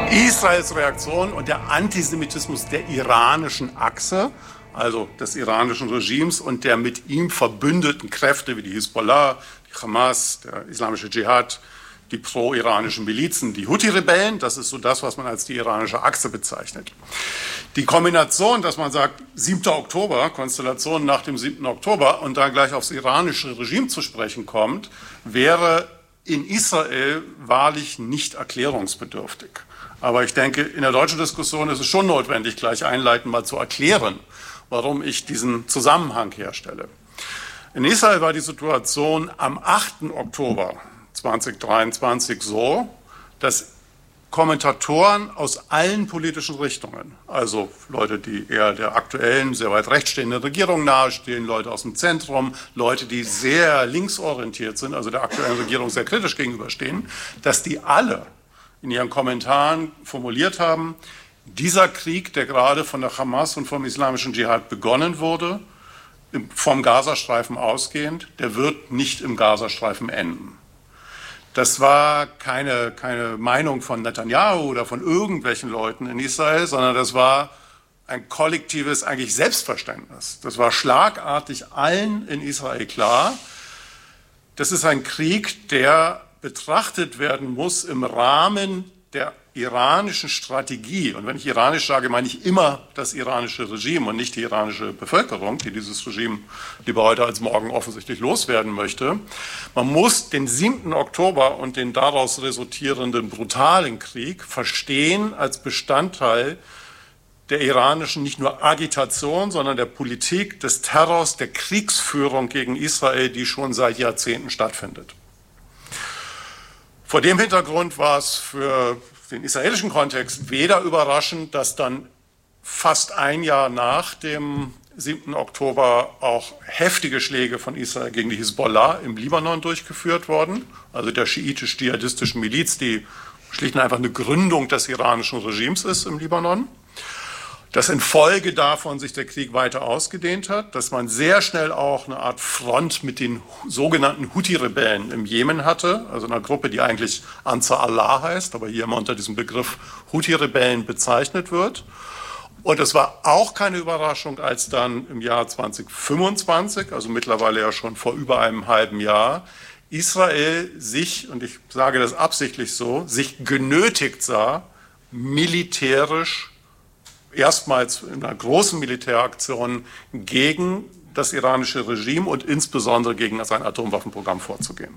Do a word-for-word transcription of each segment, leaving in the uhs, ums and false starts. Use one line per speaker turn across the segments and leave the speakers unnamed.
Israels Reaktion und der Antisemitismus der iranischen Achse, also des iranischen Regimes und der mit ihm verbündeten Kräfte wie die Hisbollah, die Hamas, der islamische Dschihad, die pro-iranischen Milizen, die Houthi-Rebellen, das ist so das, was man als die iranische Achse bezeichnet. Die Kombination, dass man sagt, siebter Oktober, Konstellation nach dem siebten Oktober und dann gleich aufs iranische Regime zu sprechen kommt, wäre in Israel wahrlich nicht erklärungsbedürftig. Aber ich denke, in der deutschen Diskussion ist es schon notwendig, gleich einleitend mal zu erklären, warum ich diesen Zusammenhang herstelle. In Israel war die Situation am achten Oktober zweitausenddreiundzwanzig so, dass Kommentatoren aus allen politischen Richtungen, also Leute, die eher der aktuellen, sehr weit rechtsstehenden Regierung nahestehen, Leute aus dem Zentrum, Leute, die sehr linksorientiert sind, also der aktuellen Regierung sehr kritisch gegenüberstehen, dass die alle in ihren Kommentaren formuliert haben, dieser Krieg, der gerade von der Hamas und vom islamischen Dschihad begonnen wurde, vom Gazastreifen ausgehend, der wird nicht im Gazastreifen enden. Das war keine, keine Meinung von Netanyahu oder von irgendwelchen Leuten in Israel, sondern das war ein kollektives eigentlich Selbstverständnis. Das war schlagartig allen in Israel klar. Das ist ein Krieg, der betrachtet werden muss im Rahmen der iranischen Strategie. Und wenn ich iranisch sage, meine ich immer das iranische Regime und nicht die iranische Bevölkerung, die dieses Regime lieber heute als morgen offensichtlich loswerden möchte. Man muss den siebten Oktober und den daraus resultierenden brutalen Krieg verstehen als Bestandteil der iranischen nicht nur Agitation, sondern der Politik des Terrors, der Kriegsführung gegen Israel, die schon seit Jahrzehnten stattfindet. Vor dem Hintergrund war es für den israelischen Kontext weder überraschend, dass dann fast ein Jahr nach dem siebten Oktober auch heftige Schläge von Israel gegen die Hisbollah im Libanon durchgeführt wurden, also der schiitisch-dschihadistischen Miliz, die schlicht und einfach eine Gründung des iranischen Regimes ist im Libanon. Dass infolge davon sich der Krieg weiter ausgedehnt hat, dass man sehr schnell auch eine Art Front mit den sogenannten Houthi-Rebellen im Jemen hatte, also einer Gruppe, die eigentlich Ansar Allah heißt, aber hier immer unter diesem Begriff Houthi-Rebellen bezeichnet wird. Und es war auch keine Überraschung, als dann im Jahr zweitausendfünfundzwanzig, also mittlerweile ja schon vor über einem halben Jahr, Israel sich, und ich sage das absichtlich so, sich genötigt sah, militärisch erstmals in einer großen Militäraktion gegen das iranische Regime und insbesondere gegen sein Atomwaffenprogramm vorzugehen.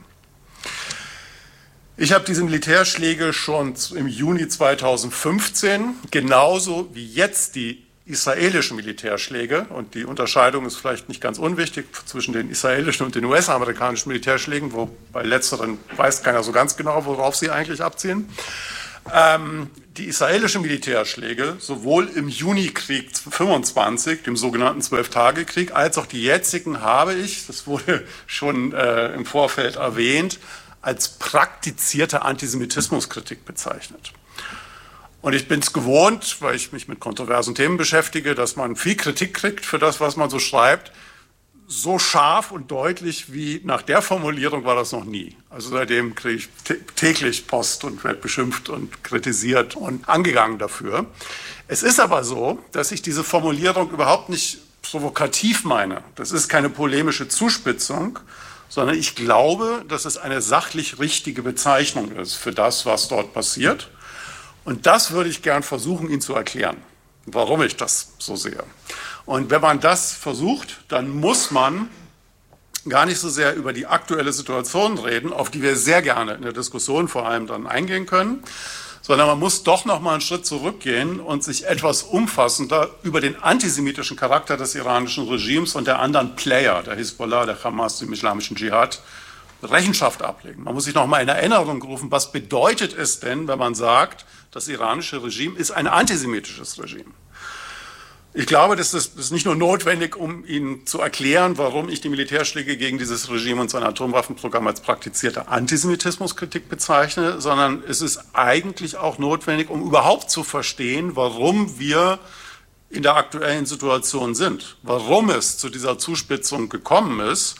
Ich habe diese Militärschläge schon im Juni zweitausendfünfzehn, genauso wie jetzt die israelischen Militärschläge, und die Unterscheidung ist vielleicht nicht ganz unwichtig zwischen den israelischen und den U S-amerikanischen Militärschlägen, wo bei letzteren weiß keiner so ganz genau, worauf sie eigentlich abzielen. Ähm, die israelischen Militärschläge, sowohl im Junikrieg fünfundzwanzig, dem sogenannten Zwölf-Tage-Krieg, als auch die jetzigen habe ich, das wurde schon äh, im Vorfeld erwähnt, als praktizierte Antisemitismuskritik bezeichnet. Und ich bin es gewohnt, weil ich mich mit kontroversen Themen beschäftige, dass man viel Kritik kriegt für das, was man so schreibt. So scharf und deutlich wie nach der Formulierung war das noch nie. Also seitdem kriege ich täglich Post und werde beschimpft und kritisiert und angegangen dafür. Es ist aber so, dass ich diese Formulierung überhaupt nicht provokativ meine. Das ist keine polemische Zuspitzung, sondern ich glaube, dass es eine sachlich richtige Bezeichnung ist für das, was dort passiert. Und das würde ich gern versuchen, Ihnen zu erklären, warum ich das so sehe. Und wenn man das versucht, dann muss man gar nicht so sehr über die aktuelle Situation reden, auf die wir sehr gerne in der Diskussion vor allem dann eingehen können, sondern man muss doch noch mal einen Schritt zurückgehen und sich etwas umfassender über den antisemitischen Charakter des iranischen Regimes und der anderen Player, der Hisbollah, der Hamas, dem islamischen Dschihad, Rechenschaft ablegen. Man muss sich noch mal in Erinnerung rufen, was bedeutet es denn, wenn man sagt, das iranische Regime ist ein antisemitisches Regime. Ich glaube, das ist, das ist nicht nur notwendig, um Ihnen zu erklären, warum ich die Militärschläge gegen dieses Regime und sein Atomwaffenprogramm als praktizierte Antisemitismuskritik bezeichne, sondern es ist eigentlich auch notwendig, um überhaupt zu verstehen, warum wir in der aktuellen Situation sind, warum es zu dieser Zuspitzung gekommen ist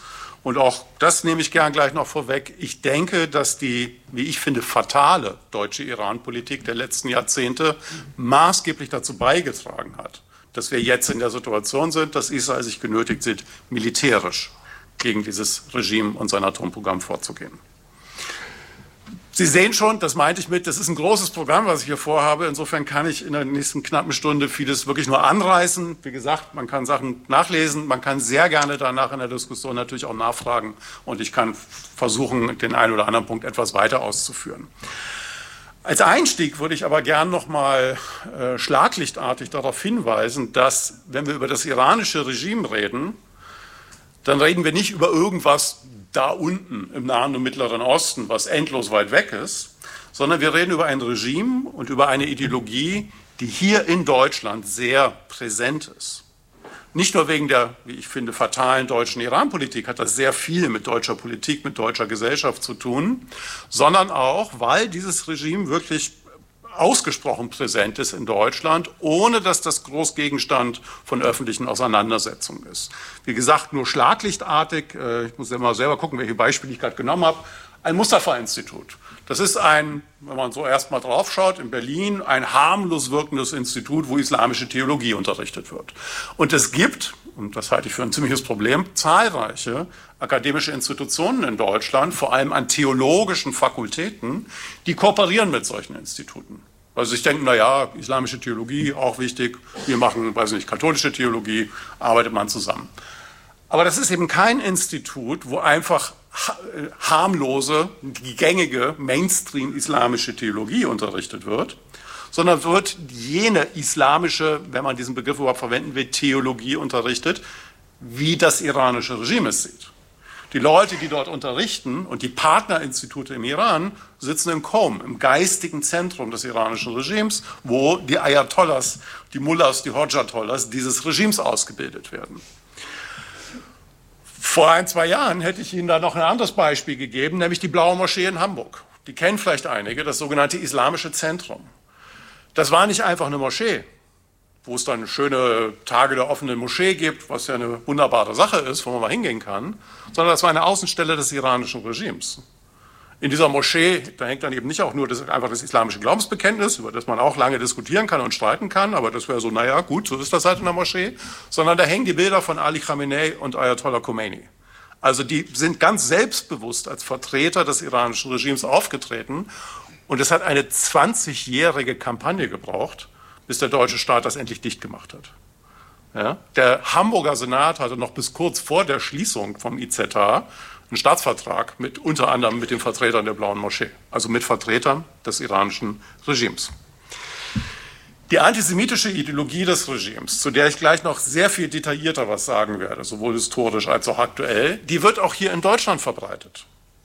Und auch das nehme ich gern gleich noch vorweg. Ich denke, dass die, wie ich finde, fatale deutsche Iran-Politik der letzten Jahrzehnte maßgeblich dazu beigetragen hat, dass wir jetzt in der Situation sind, dass Israel sich genötigt sieht, militärisch gegen dieses Regime und sein Atomprogramm vorzugehen. Sie sehen schon, das meinte ich mit, das ist ein großes Programm, was ich hier vorhabe. Insofern kann ich in der nächsten knappen Stunde vieles wirklich nur anreißen. Wie gesagt, man kann Sachen nachlesen, man kann sehr gerne danach in der Diskussion natürlich auch nachfragen und ich kann versuchen, den einen oder anderen Punkt etwas weiter auszuführen. Als Einstieg würde ich aber gern noch mal äh, schlaglichtartig darauf hinweisen, dass, wenn wir über das iranische Regime reden, dann reden wir nicht über irgendwas da unten im Nahen und Mittleren Osten, was endlos weit weg ist, sondern wir reden über ein Regime und über eine Ideologie, die hier in Deutschland sehr präsent ist. Nicht nur wegen der, wie ich finde, fatalen deutschen Iran-Politik hat das sehr viel mit deutscher Politik, mit deutscher Gesellschaft zu tun, sondern auch, weil dieses Regime wirklich ausgesprochen präsent ist in Deutschland, ohne dass das Großgegenstand von öffentlichen Auseinandersetzungen ist. Wie gesagt, nur schlaglichtartig, äh, ich muss ja mal selber gucken, welche Beispiele ich gerade genommen habe, ein Mustafa-Institut. Das ist ein, wenn man so erst mal drauf schaut, in Berlin ein harmlos wirkendes Institut, wo islamische Theologie unterrichtet wird. Und es gibt, und das halte ich für ein ziemliches Problem, zahlreiche akademische Institutionen in Deutschland, vor allem an theologischen Fakultäten, die kooperieren mit solchen Instituten. Also ich denke, naja, islamische Theologie, auch wichtig, wir machen, weiß nicht, katholische Theologie, arbeitet man zusammen. Aber das ist eben kein Institut, wo einfach harmlose, die gängige Mainstream-islamische Theologie unterrichtet wird, sondern wird jene islamische, wenn man diesen Begriff überhaupt verwenden will, Theologie unterrichtet, wie das iranische Regime es sieht. Die Leute, die dort unterrichten und die Partnerinstitute im Iran sitzen in Qom, im geistigen Zentrum des iranischen Regimes, wo die Ayatollahs, die Mullahs, die Hojatollahs dieses Regimes ausgebildet werden. Vor ein, zwei Jahren hätte ich Ihnen da noch ein anderes Beispiel gegeben, nämlich die Blaue Moschee in Hamburg. Die kennen vielleicht einige, das sogenannte Islamische Zentrum. Das war nicht einfach eine Moschee, wo es dann schöne Tage der offenen Moschee gibt, was ja eine wunderbare Sache ist, wo man mal hingehen kann, sondern das war eine Außenstelle des iranischen Regimes. In dieser Moschee, da hängt dann eben nicht auch nur das, einfach das islamische Glaubensbekenntnis, über das man auch lange diskutieren kann und streiten kann, aber das wäre so, naja, gut, so ist das halt in der Moschee, sondern da hängen die Bilder von Ali Khamenei und Ayatollah Khomeini. Also die sind ganz selbstbewusst als Vertreter des iranischen Regimes aufgetreten und es hat eine zwanzigjährige Kampagne gebraucht, bis der deutsche Staat das endlich dicht gemacht hat. Ja? Der Hamburger Senat hatte noch bis kurz vor der Schließung vom I Z H einen Staatsvertrag mit unter anderem mit den Vertretern der Blauen Moschee, also mit Vertretern des iranischen Regimes. Die antisemitische Ideologie des Regimes, zu der ich gleich noch sehr viel detaillierter was sagen werde, sowohl historisch als auch aktuell, die wird auch hier in Deutschland verbreitet.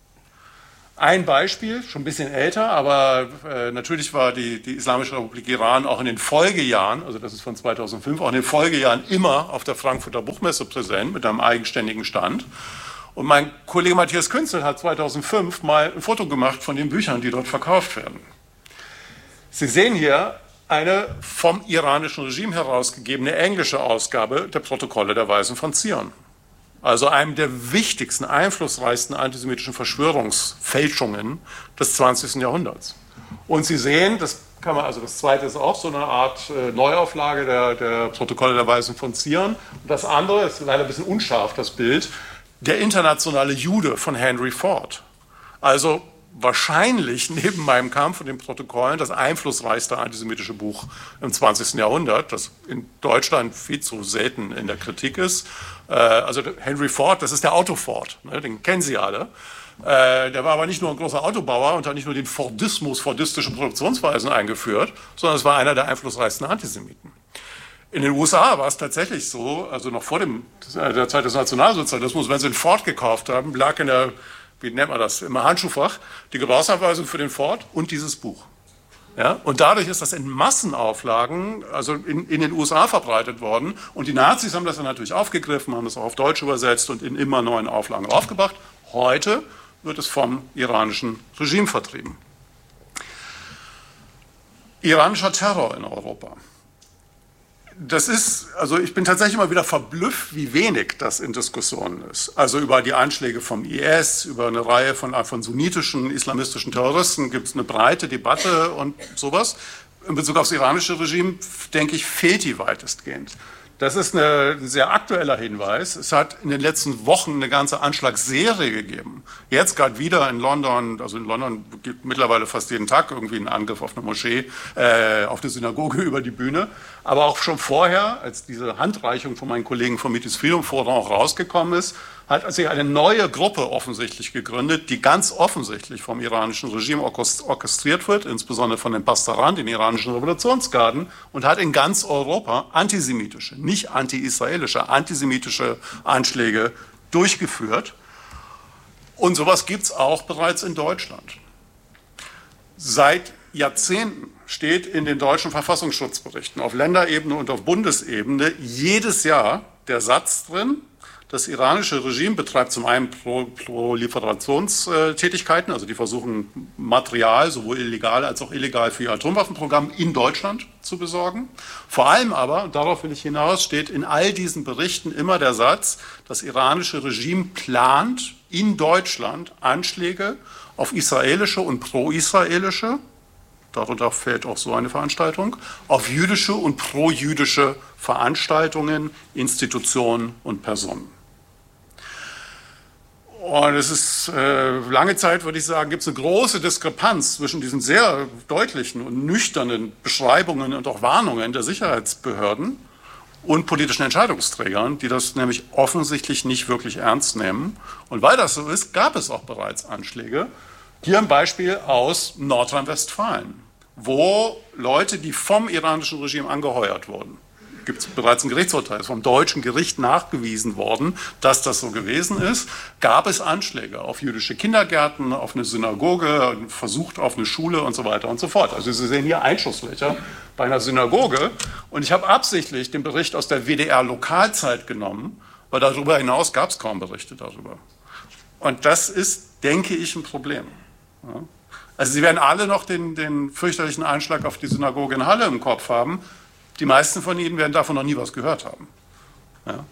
Ein Beispiel, schon ein bisschen älter, aber äh, natürlich war die, die Islamische Republik Iran auch in den Folgejahren, also das ist von zweitausendfünf, auch in den Folgejahren immer auf der Frankfurter Buchmesse präsent mit einem eigenständigen Stand. Und mein Kollege Matthias Künzel hat zweitausendfünf mal ein Foto gemacht von den Büchern, die dort verkauft werden. Sie sehen hier eine vom iranischen Regime herausgegebene englische Ausgabe der Protokolle der Weisen von Zion. Also einem der wichtigsten, einflussreichsten antisemitischen Verschwörungsfälschungen des zwanzigsten Jahrhunderts. Und Sie sehen, das kann man, also das zweite ist auch so eine Art äh, Neuauflage der, der Protokolle der Weisen von Zion. Und das andere ist leider ein bisschen unscharf, das Bild, der internationale Jude von Henry Ford. Also wahrscheinlich neben meinem Kampf und den Protokollen das einflussreichste antisemitische Buch im zwanzigsten Jahrhundert, das in Deutschland viel zu selten in der Kritik ist. Äh, also Henry Ford, das ist der Autoford, ne, den kennen Sie alle. Äh, der war aber nicht nur ein großer Autobauer und hat nicht nur den Fordismus, fordistische Produktionsweisen eingeführt, sondern es war einer der einflussreichsten Antisemiten. In den U S A war es tatsächlich so, also noch vor dem, der Zeit des Nationalsozialismus, wenn sie einen Ford gekauft haben, lag in der, wie nennt man das, im Handschuhfach, die Gebrauchsanweisung für den Ford und dieses Buch. Ja, und dadurch ist das in Massenauflagen, also in, in den U S A verbreitet worden. Und die Nazis haben das dann natürlich aufgegriffen, haben das auch auf Deutsch übersetzt und in immer neuen Auflagen aufgebracht. Heute wird es vom iranischen Regime vertrieben. Iranischer Terror in Europa. Das ist, also ich bin tatsächlich immer wieder verblüfft, wie wenig das in Diskussionen ist. Also über die Anschläge vom I S, über eine Reihe von, von sunnitischen, islamistischen Terroristen gibt es eine breite Debatte und sowas. In Bezug auf das iranische Regime, denke ich, fehlt die weitestgehend. Das ist eine, ein sehr aktueller Hinweis. Es hat in den letzten Wochen eine ganze Anschlagsserie gegeben. Jetzt gerade wieder in London, also in London gibt mittlerweile fast jeden Tag irgendwie einen Angriff auf eine Moschee, äh, auf eine Synagoge über die Bühne. Aber auch schon vorher, als diese Handreichung von meinen Kollegen vom Middle East Freedom Forum auch rausgekommen ist, hat sich eine neue Gruppe offensichtlich gegründet, die ganz offensichtlich vom iranischen Regime orchestriert wird, insbesondere von den Pastaran, den iranischen Revolutionsgarden, und hat in ganz Europa antisemitische, nicht anti-israelische, antisemitische Anschläge durchgeführt. Und sowas gibt es auch bereits in Deutschland. Seit Jahrzehnten steht in den deutschen Verfassungsschutzberichten auf Länderebene und auf Bundesebene jedes Jahr der Satz drin: Das iranische Regime betreibt zum einen Pro Proliferationstätigkeiten, also die versuchen Material, sowohl illegal als auch illegal für ihr Atomwaffenprogramm in Deutschland zu besorgen. Vor allem aber, und darauf will ich hinaus, steht in all diesen Berichten immer der Satz, das iranische Regime plant in Deutschland Anschläge auf israelische und pro-israelische, darunter fällt auch so eine Veranstaltung, auf jüdische und pro-jüdische Veranstaltungen, Institutionen und Personen. Und es ist äh, lange Zeit, würde ich sagen, gibt es eine große Diskrepanz zwischen diesen sehr deutlichen und nüchternen Beschreibungen und auch Warnungen der Sicherheitsbehörden und politischen Entscheidungsträgern, die das nämlich offensichtlich nicht wirklich ernst nehmen. Und weil das so ist, gab es auch bereits Anschläge. Hier ein Beispiel aus Nordrhein-Westfalen, wo Leute, die vom iranischen Regime angeheuert wurden, gibt es bereits ein Gerichtsurteil, ist vom deutschen Gericht nachgewiesen worden, dass das so gewesen ist, gab es Anschläge auf jüdische Kindergärten, auf eine Synagoge, versucht auf eine Schule und so weiter und so fort. Also Sie sehen hier Einschusslöcher bei einer Synagoge. Und ich habe absichtlich den Bericht aus der W D R-Lokalzeit genommen, weil darüber hinaus gab es kaum Berichte darüber. Und das ist, denke ich, ein Problem. Ja. Also Sie werden alle noch den, den fürchterlichen Einschlag auf die Synagoge in Halle im Kopf haben. Die meisten von Ihnen werden davon noch nie was gehört haben. Ja.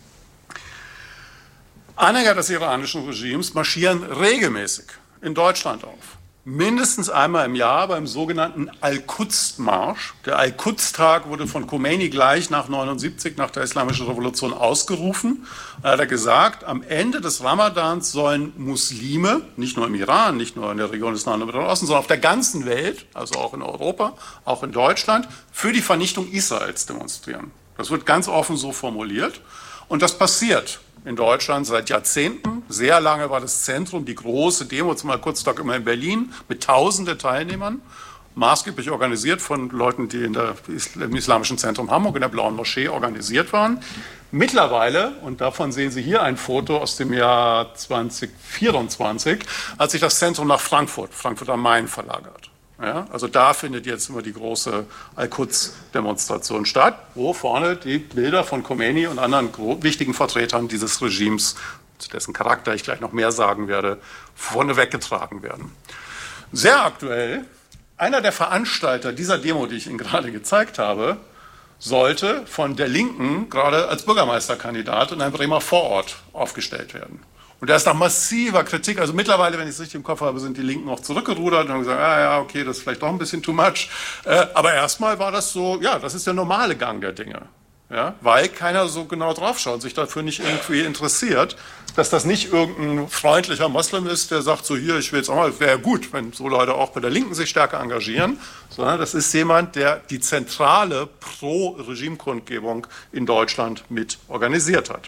Anhänger des iranischen Regimes marschieren regelmäßig in Deutschland auf. Mindestens einmal im Jahr beim sogenannten Al-Quds-Marsch. Der Al-Quds-Tag wurde von Khomeini gleich nach neunundsiebzig, nach der Islamischen Revolution, ausgerufen. Da hat er gesagt, am Ende des Ramadans sollen Muslime, nicht nur im Iran, nicht nur in der Region des Nahen und Mittleren Ostens, sondern auf der ganzen Welt, also auch in Europa, auch in Deutschland, für die Vernichtung Israels demonstrieren. Das wird ganz offen so formuliert. Und das passiert in Deutschland seit Jahrzehnten. Sehr lange war das Zentrum, die große Demo zum Al-Quds-Tag immer in Berlin mit tausenden Teilnehmern, maßgeblich organisiert von Leuten, die in der, im Islamischen Zentrum Hamburg in der Blauen Moschee organisiert waren. Mittlerweile, und davon sehen Sie hier ein Foto aus dem Jahr zweitausendvierundzwanzig, hat sich das Zentrum nach Frankfurt, Frankfurt am Main verlagert. Ja, also da findet jetzt immer die große Al-Quds-Demonstration statt, wo vorne die Bilder von Khomeini und anderen wichtigen Vertretern dieses Regimes, zu dessen Charakter ich gleich noch mehr sagen werde, vorne weggetragen werden. Sehr aktuell, einer der Veranstalter dieser Demo, die ich Ihnen gerade gezeigt habe, sollte von der Linken gerade als Bürgermeisterkandidat in einem Bremer Vorort aufgestellt werden. Und da ist nach massiver Kritik, also mittlerweile, wenn ich es richtig im Kopf habe, sind die Linken auch zurückgerudert und haben gesagt, ah, ja, okay, das ist vielleicht doch ein bisschen too much. Äh, aber erstmal war das so, ja, das ist der normale Gang der Dinge. Ja, weil keiner so genau draufschaut, sich dafür nicht irgendwie interessiert, dass das nicht irgendein freundlicher Moslem ist, der sagt so, hier, ich will jetzt auch mal, wäre gut, wenn so Leute auch bei der Linken sich stärker engagieren, sondern das ist jemand, der die zentrale Pro-Regime-Kundgebung in Deutschland mit organisiert hat.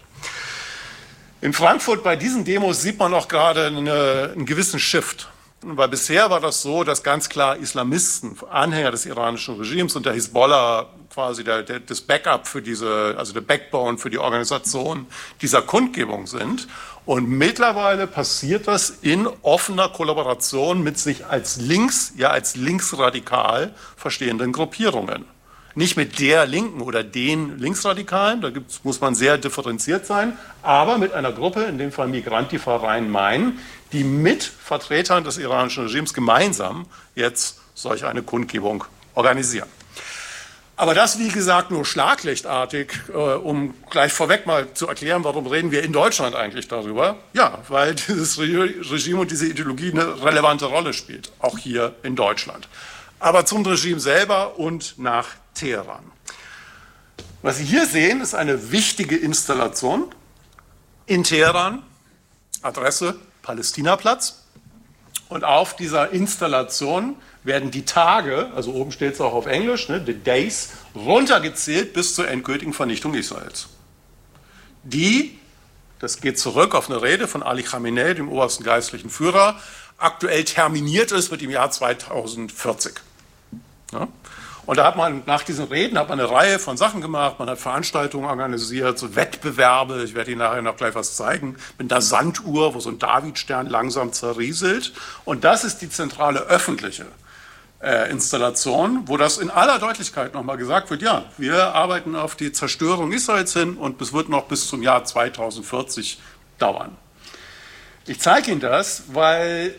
In Frankfurt bei diesen Demos sieht man auch gerade eine, einen gewissen Shift. Weil bisher war das so, dass ganz klar Islamisten, Anhänger des iranischen Regimes und der Hisbollah quasi der, der, das Backup für diese, also der Backbone für die Organisation dieser Kundgebung sind. Und mittlerweile passiert das in offener Kollaboration mit sich als links, ja als linksradikal verstehenden Gruppierungen. Nicht mit der Linken oder den Linksradikalen, da gibt's, muss man sehr differenziert sein, aber mit einer Gruppe, in dem Fall Migrantifa Rhein-Main, die mit Vertretern des iranischen Regimes gemeinsam jetzt solch eine Kundgebung organisieren. Aber das, wie gesagt, nur schlaglichtartig, äh, um gleich vorweg mal zu erklären, warum reden wir in Deutschland eigentlich darüber? Ja, weil dieses Regime und diese Ideologie eine relevante Rolle spielt, auch hier in Deutschland. Aber zum Regime selber und nach Teheran. Was Sie hier sehen, ist eine wichtige Installation in Teheran, Adresse Palästinaplatz. Und auf dieser Installation werden die Tage, also oben steht es auch auf Englisch, ne, the days, runtergezählt bis zur endgültigen Vernichtung Israels. Die, das geht zurück auf eine Rede von Ali Khamenei, dem obersten geistlichen Führer, aktuell terminiert ist mit dem Jahr zweitausendvierzig. Ja? Und da hat man nach diesen Reden hat man eine Reihe von Sachen gemacht, man hat Veranstaltungen organisiert, so Wettbewerbe, ich werde Ihnen nachher noch gleich was zeigen, mit einer Sanduhr, wo so ein Davidstern langsam zerrieselt. Und das ist die zentrale öffentliche äh, Installation, wo das in aller Deutlichkeit nochmal gesagt wird, ja, wir arbeiten auf die Zerstörung Israels hin und es wird noch bis zum Jahr zweitausendvierzig dauern. Ich zeige Ihnen das, weil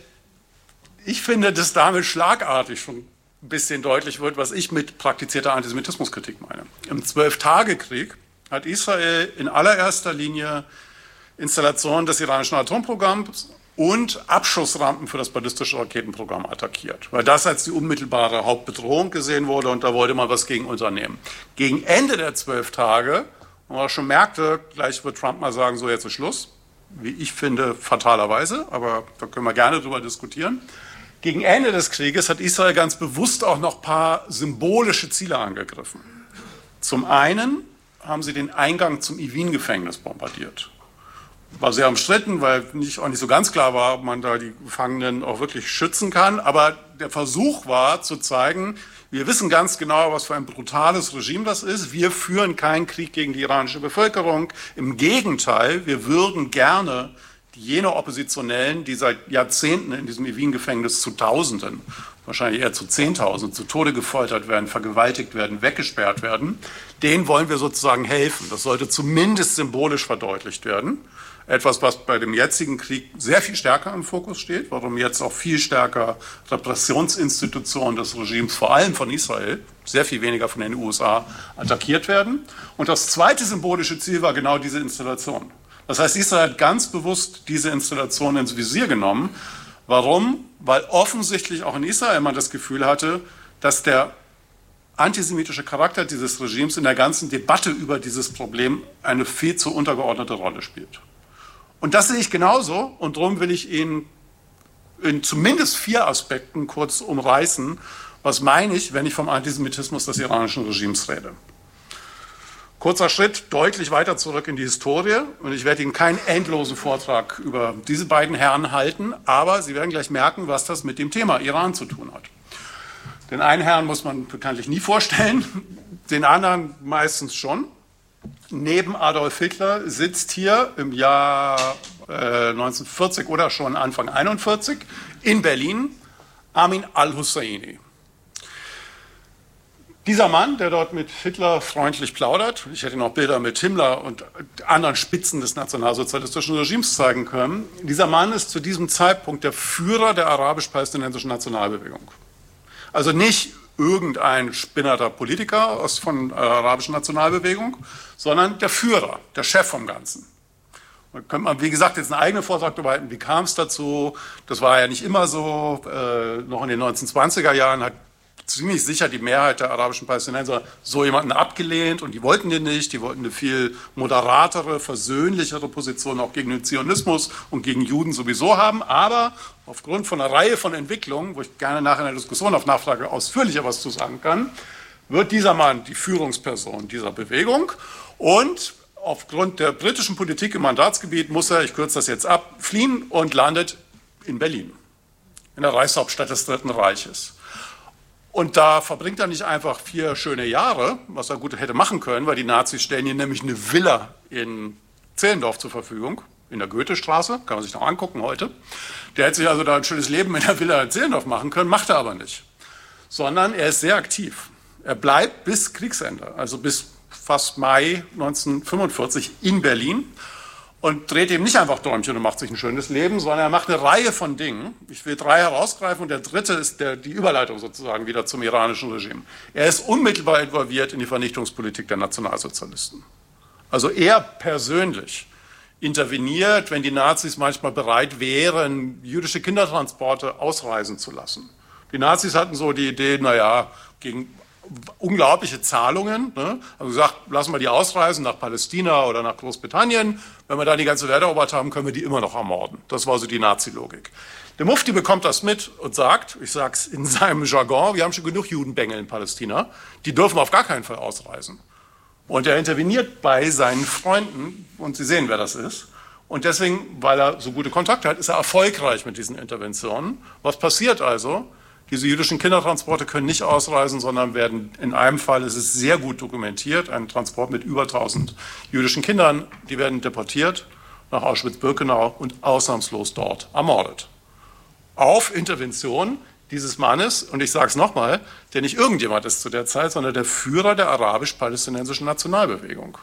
ich finde, dass damit schlagartig schon ein bisschen deutlich wird, was ich mit praktizierter Antisemitismuskritik meine. Im Zwölf-Tage-Krieg hat Israel in allererster Linie Installationen des iranischen Atomprogramms und Abschussrampen für das ballistische Raketenprogramm attackiert, weil das als die unmittelbare Hauptbedrohung gesehen wurde und da wollte man was gegen unternehmen. Gegen Ende der zwölf Tage, wo man schon merkte, gleich wird Trump mal sagen, so jetzt ist Schluss, wie ich finde, fatalerweise, aber da können wir gerne drüber diskutieren. Gegen Ende des Krieges hat Israel ganz bewusst auch noch ein paar symbolische Ziele angegriffen. Zum einen haben sie den Eingang zum Evin-Gefängnis bombardiert. War sehr umstritten, weil nicht, auch nicht so ganz klar war, ob man da die Gefangenen auch wirklich schützen kann. Aber der Versuch war zu zeigen, wir wissen ganz genau, was für ein brutales Regime das ist. Wir führen keinen Krieg gegen die iranische Bevölkerung. Im Gegenteil, wir würden gerne jene Oppositionellen, die seit Jahrzehnten in diesem Evin-Gefängnis zu Tausenden, wahrscheinlich eher zu Zehntausend, zu Tode gefoltert werden, vergewaltigt werden, weggesperrt werden, denen wollen wir sozusagen helfen. Das sollte zumindest symbolisch verdeutlicht werden. Etwas, was bei dem jetzigen Krieg sehr viel stärker im Fokus steht, warum jetzt auch viel stärker Repressionsinstitutionen des Regimes, vor allem von Israel, sehr viel weniger von den U S A, attackiert werden. Und das zweite symbolische Ziel war genau diese Installation. Das heißt, Israel hat ganz bewusst diese Installation ins Visier genommen. Warum? Weil offensichtlich auch in Israel man das Gefühl hatte, dass der antisemitische Charakter dieses Regimes in der ganzen Debatte über dieses Problem eine viel zu untergeordnete Rolle spielt. Und das sehe ich genauso und darum will ich Ihnen in zumindest vier Aspekten kurz umreißen, was meine ich, wenn ich vom Antisemitismus des iranischen Regimes rede. Kurzer Schritt, deutlich weiter zurück in die Historie. Und ich werde Ihnen keinen endlosen Vortrag über diese beiden Herren halten, aber Sie werden gleich merken, was das mit dem Thema Iran zu tun hat. Den einen Herrn muss man bekanntlich nie vorstellen, den anderen meistens schon. Neben Adolf Hitler sitzt hier im Jahr äh, neunzehnhundertvierzig oder schon Anfang einundvierzig in Berlin Amin al-Husseini. Dieser Mann, der dort mit Hitler freundlich plaudert, ich hätte noch Bilder mit Himmler und anderen Spitzen des nationalsozialistischen Regimes zeigen können, dieser Mann ist zu diesem Zeitpunkt der Führer der arabisch-palästinensischen Nationalbewegung. Also nicht irgendein spinnerter Politiker aus von der arabischen Nationalbewegung, sondern der Führer, der Chef vom Ganzen. Da könnte man, wie gesagt, jetzt einen eigenen Vortrag darüber halten, wie kam es dazu, das war ja nicht immer so, äh, noch in den neunzehnhundertzwanziger Jahren hat ziemlich sicher die Mehrheit der arabischen Palästinenser so jemanden abgelehnt und die wollten den nicht, die wollten eine viel moderatere, versöhnlichere Position auch gegen den Zionismus und gegen Juden sowieso haben, aber aufgrund von einer Reihe von Entwicklungen, wo ich gerne nachher in der Diskussion auf Nachfrage ausführlicher was zu sagen kann, wird dieser Mann die Führungsperson dieser Bewegung und aufgrund der britischen Politik im Mandatsgebiet muss er, ich kürze das jetzt ab, fliehen und landet in Berlin, in der Reichshauptstadt des Dritten Reiches. Und da verbringt er nicht einfach vier schöne Jahre, was er gut hätte machen können, weil die Nazis stellen ihm nämlich eine Villa in Zehlendorf zur Verfügung, in der Goethestraße, kann man sich noch angucken heute. Der hätte sich also da ein schönes Leben in der Villa in Zehlendorf machen können, macht er aber nicht. Sondern er ist sehr aktiv. Er bleibt bis Kriegsende, also bis fast Mai neunzehnhundertfünfundvierzig in Berlin und dreht eben nicht einfach Däumchen und macht sich ein schönes Leben, sondern er macht eine Reihe von Dingen. Ich will drei herausgreifen und der dritte ist der, die Überleitung sozusagen wieder zum iranischen Regime. Er ist unmittelbar involviert in die Vernichtungspolitik der Nationalsozialisten. Also er persönlich interveniert, wenn die Nazis manchmal bereit wären, jüdische Kindertransporte ausreisen zu lassen. Die Nazis hatten so die Idee, naja, gegen unglaubliche Zahlungen, ne? Also gesagt, lassen wir die ausreisen nach Palästina oder nach Großbritannien. Wenn wir da die ganze Welt erobert haben, können wir die immer noch ermorden. Das war so die Nazi-Logik. Der Mufti bekommt das mit und sagt, ich sage es in seinem Jargon, wir haben schon genug Judenbengel in Palästina, die dürfen auf gar keinen Fall ausreisen. Und er interveniert bei seinen Freunden und Sie sehen, wer das ist. Und deswegen, weil er so gute Kontakte hat, ist er erfolgreich mit diesen Interventionen. Was passiert also? Diese jüdischen Kindertransporte können nicht ausreisen, sondern werden, in einem Fall ist es sehr gut dokumentiert, ein Transport mit über tausend jüdischen Kindern, die werden deportiert nach Auschwitz-Birkenau und ausnahmslos dort ermordet. Auf Intervention dieses Mannes, und ich sage es nochmal, der nicht irgendjemand ist zu der Zeit, sondern der Führer der arabisch-palästinensischen Nationalbewegung.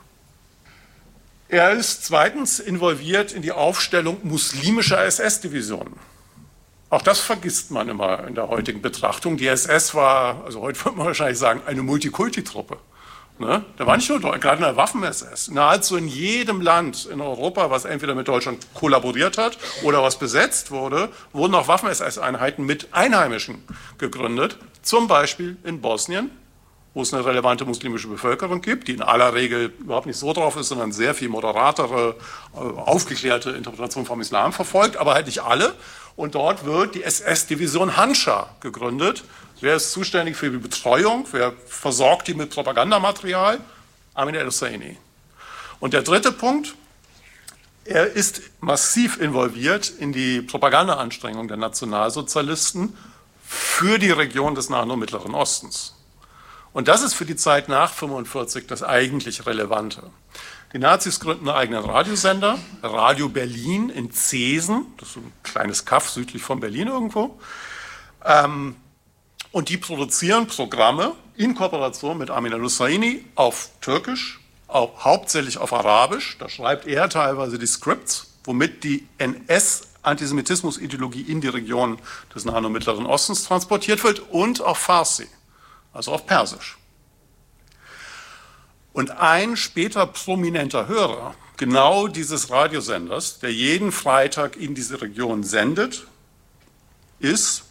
Er ist zweitens involviert in die Aufstellung muslimischer S S-Divisionen. Auch das vergisst man immer in der heutigen Betrachtung. Die S S war, also heute würde man wahrscheinlich sagen, eine Multikulti-Truppe. Ne? Da war nicht nur gerade eine Waffen-S S. Nahezu in jedem Land in Europa, was entweder mit Deutschland kollaboriert hat oder was besetzt wurde, wurden auch Waffen-S S-Einheiten mit Einheimischen gegründet. Zum Beispiel in Bosnien, wo es eine relevante muslimische Bevölkerung gibt, die in aller Regel überhaupt nicht so drauf ist, sondern sehr viel moderatere, aufgeklärte Interpretation vom Islam verfolgt, aber halt nicht alle. Und dort wird die S S-Division Hanscha gegründet. Wer ist zuständig für die Betreuung? Wer versorgt die mit Propagandamaterial? Amin el-Husseini. Und der dritte Punkt, er ist massiv involviert in die Propagandaanstrengungen der Nationalsozialisten für die Region des Nahen und Mittleren Ostens. Und das ist für die Zeit nach fünfundvierzig das eigentlich Relevante. Die Nazis gründen einen eigenen Radiosender, Radio Berlin in Zeesen, das ist ein kleines Kaff südlich von Berlin irgendwo. Ähm, und die produzieren Programme in Kooperation mit Amin el-Husseini auf Türkisch, auch hauptsächlich auf Arabisch. Da schreibt er teilweise die Scripts, womit die N S-Antisemitismus-Ideologie in die Region des Nahen und Mittleren Ostens transportiert wird und auf Farsi, also auf Persisch. Und ein später prominenter Hörer genau dieses Radiosenders, der jeden Freitag in diese Region sendet, ist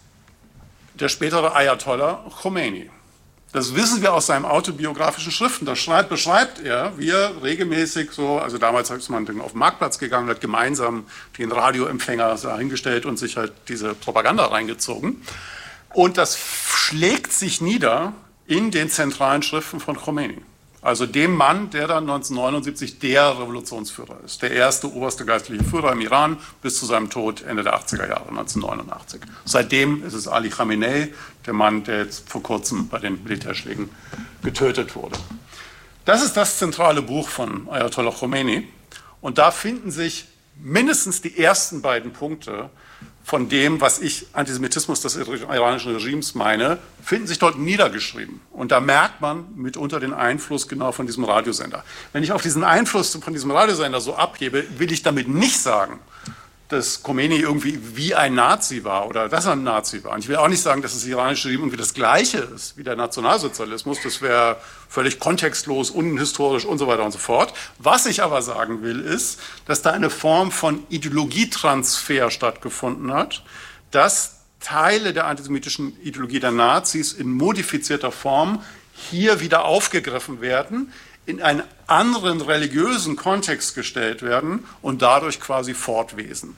der spätere Ayatollah Khomeini. Das wissen wir aus seinen autobiografischen Schriften. Da schreibt, beschreibt er, wie er regelmäßig so, also damals ist man auf den Marktplatz gegangen, hat gemeinsam den Radioempfänger hingestellt und sich halt diese Propaganda reingezogen. Und das schlägt sich nieder in den zentralen Schriften von Khomeini. Also dem Mann, der dann neunzehnhundertneunundsiebzig der Revolutionsführer ist, der erste oberste geistliche Führer im Iran bis zu seinem Tod Ende der achtziger Jahre, neunzehnhundertneunundachtzig. Seitdem ist es Ali Khamenei, der Mann, der jetzt vor kurzem bei den Militärschlägen getötet wurde. Das ist das zentrale Buch von Ayatollah Khomeini und da finden sich mindestens die ersten beiden Punkte von dem, was ich Antisemitismus des iranischen Regimes meine, finden sich dort niedergeschrieben. Und da merkt man mitunter den Einfluss genau von diesem Radiosender. Wenn ich auf diesen Einfluss von diesem Radiosender so abhebe, will ich damit nicht sagen, dass Khomeini irgendwie wie ein Nazi war oder dass er ein Nazi war. Und ich will auch nicht sagen, dass das iranische Regime irgendwie das Gleiche ist wie der Nationalsozialismus. Das wäre völlig kontextlos, unhistorisch und so weiter und so fort. Was ich aber sagen will, ist, dass da eine Form von Ideologietransfer stattgefunden hat, dass Teile der antisemitischen Ideologie der Nazis in modifizierter Form hier wieder aufgegriffen werden, in einen anderen religiösen Kontext gestellt werden und dadurch quasi fortwesen.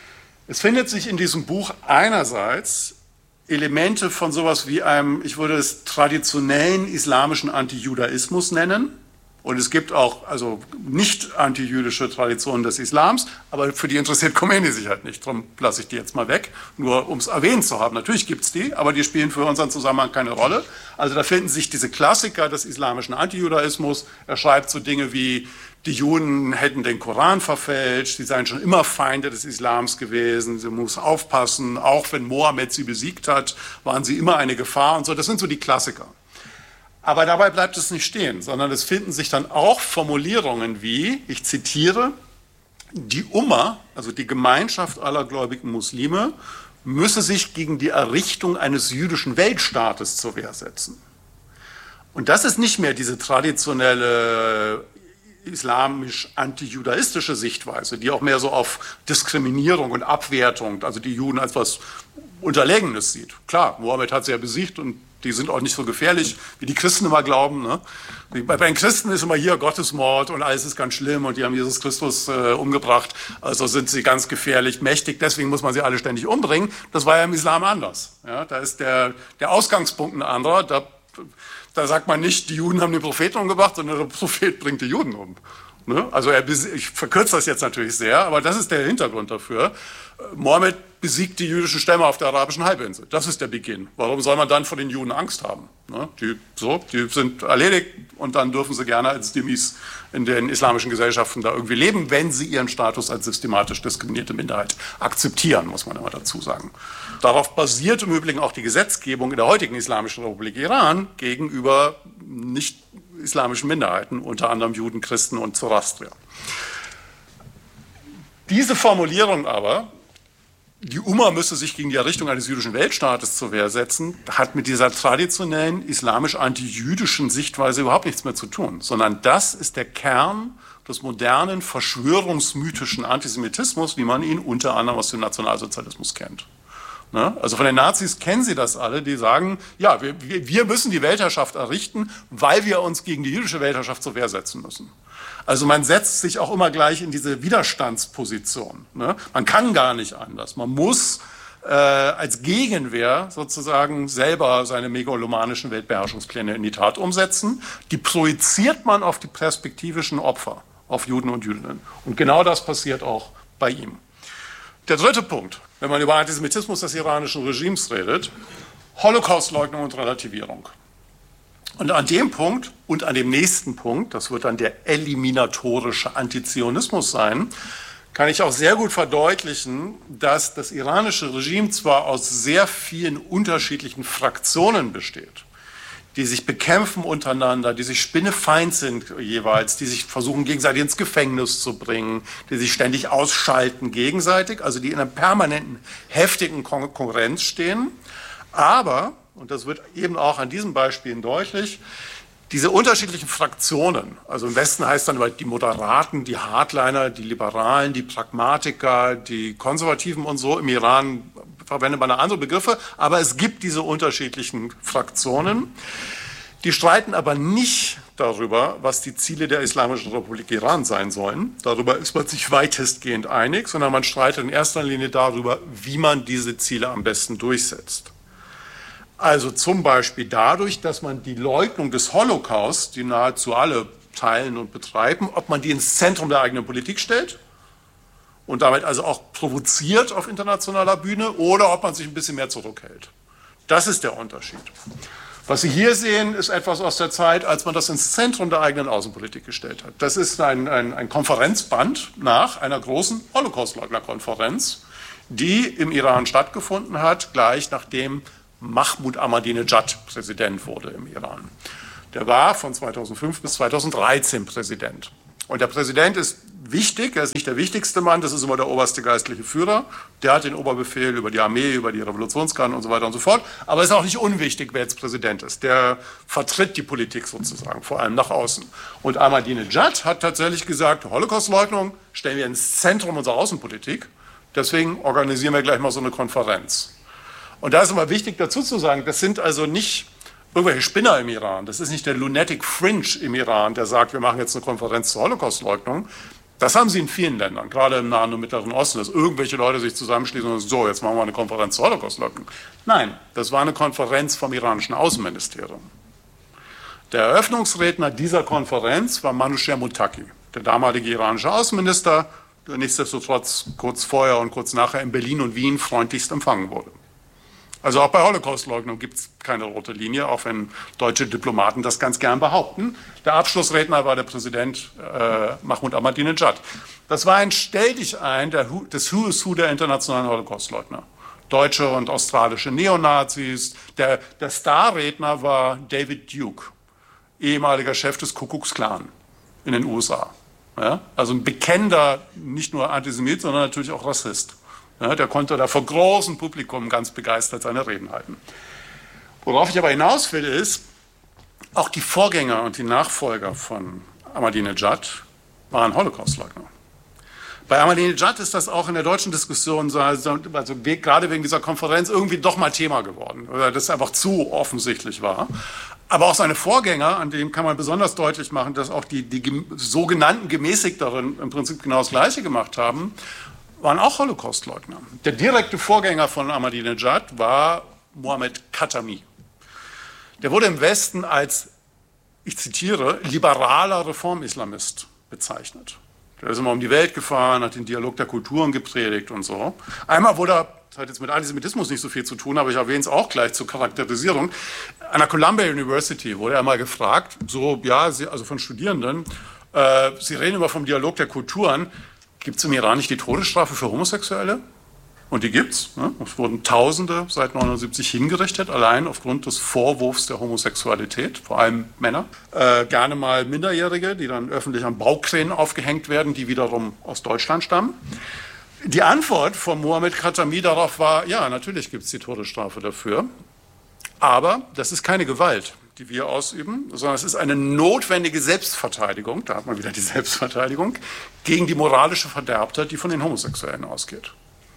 Es findet sich in diesem Buch einerseits Elemente von sowas wie einem, ich würde es traditionellen islamischen Antijudaismus nennen. Und es gibt auch also nicht antijüdische Traditionen des Islams, aber für die interessiert Khomeini sich halt nicht. Darum lasse ich die jetzt mal weg, nur um es erwähnt zu haben. Natürlich gibt es die, aber die spielen für unseren Zusammenhang keine Rolle. Also da finden sich diese Klassiker des islamischen Antijudaismus. Er schreibt so Dinge wie, die Juden hätten den Koran verfälscht, sie seien schon immer Feinde des Islams gewesen, sie muss aufpassen, auch wenn Mohammed sie besiegt hat, waren sie immer eine Gefahr und so. Das sind so die Klassiker. Aber dabei bleibt es nicht stehen, sondern es finden sich dann auch Formulierungen wie, ich zitiere, die Umma, also die Gemeinschaft aller gläubigen Muslime, müsse sich gegen die Errichtung eines jüdischen Weltstaates zur Wehr setzen. Und das ist nicht mehr diese traditionelle islamisch-antijudaistische Sichtweise, die auch mehr so auf Diskriminierung und Abwertung, also die Juden als was Unterlegenes sieht. Klar, Mohammed hat sie ja besiegt und die sind auch nicht so gefährlich, wie die Christen immer glauben. Ne? Bei den Christen ist immer hier Gottesmord und alles ist ganz schlimm und die haben Jesus Christus äh, umgebracht, also sind sie ganz gefährlich, mächtig, deswegen muss man sie alle ständig umbringen. Das war ja im Islam anders. Ja? Da ist der, der Ausgangspunkt ein anderer. Da, da sagt man nicht, die Juden haben den Propheten umgebracht, sondern der Prophet bringt die Juden um. Ne? Also er, ich verkürze das jetzt natürlich sehr, aber das ist der Hintergrund dafür. Mohammed besiegt die jüdischen Stämme auf der arabischen Halbinsel. Das ist der Beginn. Warum soll man dann vor den Juden Angst haben? Ne? Die, so, die sind erledigt und dann dürfen sie gerne als Dhimis in den islamischen Gesellschaften da irgendwie leben, wenn sie ihren Status als systematisch diskriminierte Minderheit akzeptieren, muss man immer dazu sagen. Darauf basiert im Übrigen auch die Gesetzgebung in der heutigen Islamischen Republik Iran gegenüber nicht-islamischen Minderheiten, unter anderem Juden, Christen und Zoroastrier. Diese Formulierung aber, die Umma müsse sich gegen die Errichtung eines jüdischen Weltstaates zur Wehr setzen, hat mit dieser traditionellen islamisch-antijüdischen Sichtweise überhaupt nichts mehr zu tun, sondern das ist der Kern des modernen verschwörungsmythischen Antisemitismus, wie man ihn unter anderem aus dem Nationalsozialismus kennt. Ne? Also von den Nazis kennen Sie das alle, die sagen, ja, wir, wir müssen die Weltherrschaft errichten, weil wir uns gegen die jüdische Weltherrschaft zur Wehr setzen müssen. Also man setzt sich auch immer gleich in diese Widerstandsposition. Ne? Man kann gar nicht anders. Man muss äh, als Gegenwehr sozusagen selber seine megalomanischen Weltbeherrschungspläne in die Tat umsetzen. Die projiziert man auf die perspektivischen Opfer, auf Juden und Jüdinnen. Und genau das passiert auch bei ihm. Der dritte Punkt, wenn man über Antisemitismus des iranischen Regimes redet, Holocaustleugnung und Relativierung. Und an dem Punkt und an dem nächsten Punkt, das wird dann der eliminatorische Antizionismus sein, kann ich auch sehr gut verdeutlichen, dass das iranische Regime zwar aus sehr vielen unterschiedlichen Fraktionen besteht, die sich bekämpfen untereinander, die sich spinnefeind sind jeweils, die sich versuchen gegenseitig ins Gefängnis zu bringen, die sich ständig ausschalten gegenseitig, also die in einer permanenten, heftigen Kon- Konkurrenz stehen. Aber, und das wird eben auch an diesen Beispielen deutlich, diese unterschiedlichen Fraktionen, also im Westen heißt dann die Moderaten, die Hardliner, die Liberalen, die Pragmatiker, die Konservativen und so, im Iran verwendet man andere Begriffe, aber es gibt diese unterschiedlichen Fraktionen. Die streiten aber nicht darüber, was die Ziele der Islamischen Republik Iran sein sollen. Darüber ist man sich weitestgehend einig, sondern man streitet in erster Linie darüber, wie man diese Ziele am besten durchsetzt. Also zum Beispiel dadurch, dass man die Leugnung des Holocaust, die nahezu alle teilen und betreiben, ob man die ins Zentrum der eigenen Politik stellt und damit also auch provoziert auf internationaler Bühne oder ob man sich ein bisschen mehr zurückhält. Das ist der Unterschied. Was Sie hier sehen, ist etwas aus der Zeit, als man das ins Zentrum der eigenen Außenpolitik gestellt hat. Das ist ein, ein, ein Konferenzband nach einer großen Holocaustleugnerkonferenz, die im Iran stattgefunden hat, gleich nachdem Mahmoud Ahmadinejad Präsident wurde im Iran. Der war von zweitausendfünf bis zweitausenddreizehn Präsident. Und der Präsident ist wichtig, er ist nicht der wichtigste Mann, das ist immer der oberste geistliche Führer. Der hat den Oberbefehl über die Armee, über die Revolutionsgarden und so weiter und so fort. Aber es ist auch nicht unwichtig, wer jetzt Präsident ist. Der vertritt die Politik sozusagen, vor allem nach außen. Und Ahmadinejad hat tatsächlich gesagt, Holocaustleugnung stellen wir ins Zentrum unserer Außenpolitik. Deswegen organisieren wir gleich mal so eine Konferenz. Und da ist immer wichtig dazu zu sagen, das sind also nicht irgendwelche Spinner im Iran, das ist nicht der Lunatic Fringe im Iran, der sagt, wir machen jetzt eine Konferenz zur Holocaustleugnung. Das haben sie in vielen Ländern, gerade im Nahen und Mittleren Osten, dass irgendwelche Leute sich zusammenschließen und sagen, so, jetzt machen wir eine Konferenz zur Holocaustleugnung. Nein, das war eine Konferenz vom iranischen Außenministerium. Der Eröffnungsredner dieser Konferenz war Manouchehr Mottaki, der damalige iranische Außenminister, der nichtsdestotrotz kurz vorher und kurz nachher in Berlin und Wien freundlichst empfangen wurde. Also auch bei Holocaustleugnung gibt es keine rote Linie, auch wenn deutsche Diplomaten das ganz gern behaupten. Der Abschlussredner war der Präsident äh, Mahmoud Ahmadinejad. Das war ein Stelldichein der, des Who is Who der internationalen Holocaustleugner. Deutsche und australische Neonazis. Der, der Starredner war David Duke, ehemaliger Chef des Ku Klux Klan in den U S A. Ja? Also ein bekennender, nicht nur Antisemit, sondern natürlich auch Rassist. Ja? Der konnte da vor großem Publikum ganz begeistert seine Reden halten. Worauf ich aber hinaus will, ist, auch die Vorgänger und die Nachfolger von Ahmadinejad waren Holocaustleugner. Bei Ahmadinejad ist das auch in der deutschen Diskussion, also gerade wegen dieser Konferenz, irgendwie doch mal Thema geworden, oder das einfach zu offensichtlich war. Aber auch seine Vorgänger, an denen kann man besonders deutlich machen, dass auch die, die sogenannten Gemäßigteren im Prinzip genau das Gleiche gemacht haben, waren auch Holocaustleugner. Der direkte Vorgänger von Ahmadinejad war Mohammed Khatami. Der wurde im Westen als, ich zitiere, liberaler Reformislamist bezeichnet. Der ist immer um die Welt gefahren, hat den Dialog der Kulturen gepredigt und so. Einmal wurde er, das hat jetzt mit Antisemitismus nicht so viel zu tun, aber ich erwähne es auch gleich zur Charakterisierung, an der Columbia University wurde er mal gefragt, so, ja, Sie, also von Studierenden, äh, Sie reden immer vom Dialog der Kulturen, gibt es im Iran nicht die Todesstrafe für Homosexuelle? Und die gibt's. Ne? Es wurden Tausende seit neunundsiebzig hingerichtet, allein aufgrund des Vorwurfs der Homosexualität, vor allem Männer. Äh, gerne mal Minderjährige, die dann öffentlich an Baukränen aufgehängt werden, die wiederum aus Deutschland stammen. Die Antwort von Mohammed Khatami darauf war, ja, natürlich gibt's die Todesstrafe dafür, aber das ist keine Gewalt, die wir ausüben, sondern es ist eine notwendige Selbstverteidigung, da hat man wieder die Selbstverteidigung, gegen die moralische Verderbtheit, die von den Homosexuellen ausgeht.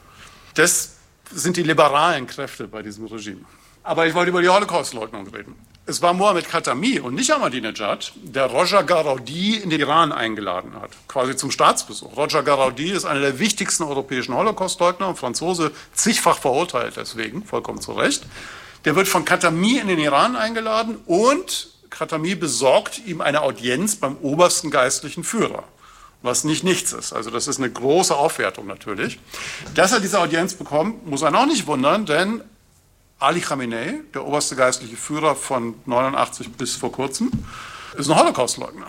Das sind die liberalen Kräfte bei diesem Regime. Aber ich wollte über die Holocaustleugnung reden. Es war Mohammed Khatami und nicht Ahmadinejad, der Roger Garaudi in den Iran eingeladen hat, quasi zum Staatsbesuch. Roger Garaudi ist einer der wichtigsten europäischen Holocaustleugner, ein Franzose, zigfach verurteilt deswegen, vollkommen zu Recht. Der wird von Khatami in den Iran eingeladen und Khatami besorgt ihm eine Audienz beim obersten geistlichen Führer. Was nicht nichts ist. Also das ist eine große Aufwertung natürlich. Dass er diese Audienz bekommt, muss einen auch nicht wundern, denn Ali Khamenei, der oberste geistliche Führer von neunundachtzig bis vor kurzem, ist ein Holocaustleugner.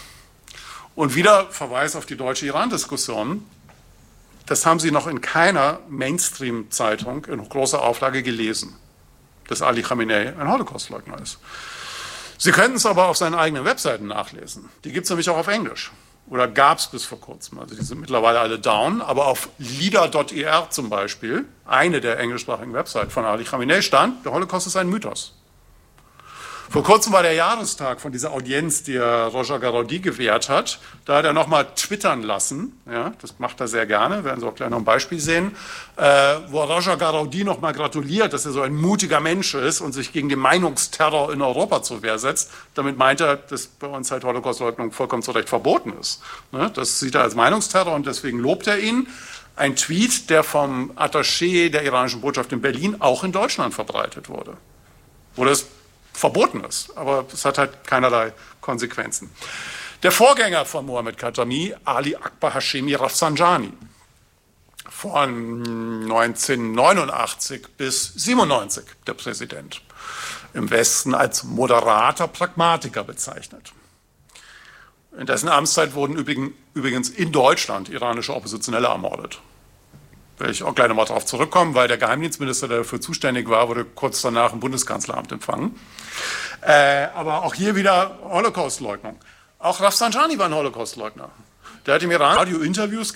Und wieder Verweis auf die deutsche Iran-Diskussion. Das haben Sie noch in keiner Mainstream-Zeitung in großer Auflage gelesen, dass Ali Khamenei ein Holocaustleugner ist. Sie könnten es aber auf seinen eigenen Webseiten nachlesen. Die gibt es nämlich auch auf Englisch. Oder gab es bis vor kurzem. Also die sind mittlerweile alle down. Aber auf leader punkt i r zum Beispiel, eine der englischsprachigen Websites von Ali Khamenei, stand, der Holocaust ist ein Mythos. Vor kurzem war der Jahrestag von dieser Audienz, die er Roger Garaudi gewährt hat. Da hat er nochmal twittern lassen, ja, das macht er sehr gerne, werden Sie auch gleich noch ein Beispiel sehen, äh, wo Roger Garaudi nochmal gratuliert, dass er so ein mutiger Mensch ist und sich gegen den Meinungsterror in Europa zur Wehr setzt. Damit meint er, dass bei uns halt Holocaustleugnung vollkommen zu Recht verboten ist. Ne? Das sieht er als Meinungsterror und deswegen lobt er ihn. Ein Tweet, der vom Attaché der iranischen Botschaft in Berlin auch in Deutschland verbreitet wurde. Wo das verboten ist, aber es hat halt keinerlei Konsequenzen. Der Vorgänger von Mohammed Khatami, Ali Akbar Hashemi Rafsanjani, von neunzehnhundertneunundachtzig bis siebenundneunzig der Präsident, im Westen als moderater Pragmatiker bezeichnet. In dessen Amtszeit wurden übrigens in Deutschland iranische Oppositionelle ermordet. Will ich auch gleich nochmal darauf zurückkommen, weil der Geheimdienstminister, der dafür zuständig war, wurde kurz danach im Bundeskanzleramt empfangen. Äh, aber auch hier wieder Holocaustleugnung. Auch Rafsanjani war ein Holocaustleugner. Der hat im Iran Radio-Interviews